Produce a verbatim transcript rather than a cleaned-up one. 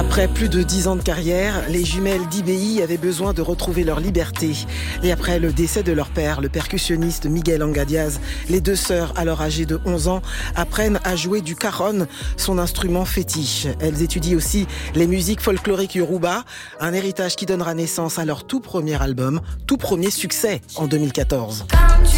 Après plus de dix ans de carrière, les jumelles d'I B I avaient besoin de retrouver leur liberté. Et après le décès de leur père, le percussionniste Miguel Angadiaz, les deux sœurs, alors âgées de onze ans, apprennent à jouer du cajon, son instrument fétiche. Elles étudient aussi les musiques folkloriques yoruba, un héritage qui donnera naissance à leur tout premier album, tout premier succès en deux mille quatorze. Quand tu